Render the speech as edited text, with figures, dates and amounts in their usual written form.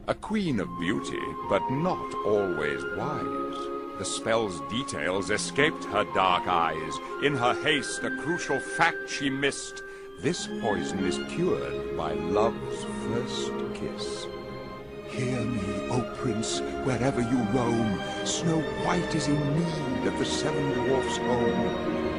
A queen of beauty, but not always wise. The spell's details escaped her dark eyes. In her haste, a crucial fact she missed. This poison is cured by love's first kiss. Hear me, O Prince, wherever you roam. Snow White is in need of the seven dwarfs' home.